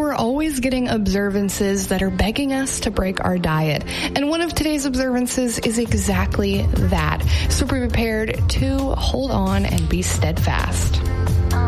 we're always getting observances that are begging us to break our diet. And one of today's observances is exactly that. So be prepared to hold on and be steadfast.